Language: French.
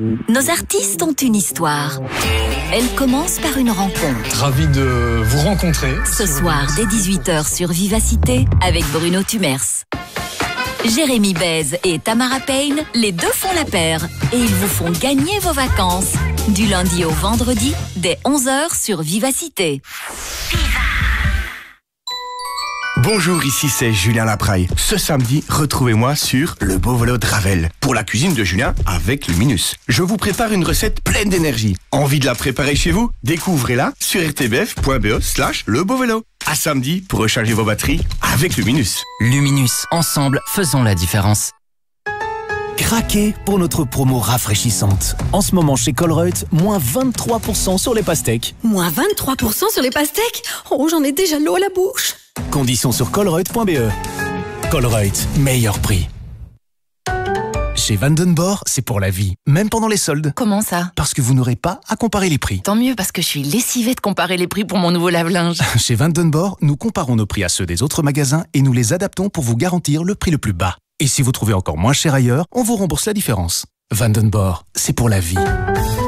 Nos artistes ont une histoire. Elle commence par une rencontre. Ravi de vous rencontrer. Ce soir, dès 18h sur Vivacité, avec Bruno Tumers. Jérémy Bèze et Tamara Payne, les deux font la paire. Et ils vous font gagner vos vacances. Du lundi au vendredi, dès 11h sur Vivacité. Bonjour, ici c'est Julien Lapraille. Ce samedi, retrouvez-moi sur Le Beau Vélo de Ravel pour la cuisine de Julien avec Luminus. Je vous prépare une recette pleine d'énergie. Envie de la préparer chez vous? Découvrez-la sur rtbf.be/lebeauvélo. À samedi pour recharger vos batteries avec Luminus. Luminus, ensemble, faisons la différence. Craquez pour notre promo rafraîchissante. En ce moment chez Colruyt, moins 23% sur les pastèques. Moins 23% sur les pastèques? Oh, j'en ai déjà l'eau à la bouche. Conditions sur colruyt.be. Colruyt, meilleur prix. Chez Vandenborre, c'est pour la vie, même pendant les soldes. Comment ça? Parce que vous n'aurez pas à comparer les prix. Tant mieux, parce que je suis lessivée de comparer les prix pour mon nouveau lave-linge. Chez Vandenborre, nous comparons nos prix à ceux des autres magasins et nous les adaptons pour vous garantir le prix le plus bas. Et si vous trouvez encore moins cher ailleurs, on vous rembourse la différence. Vandenborre, c'est pour la vie.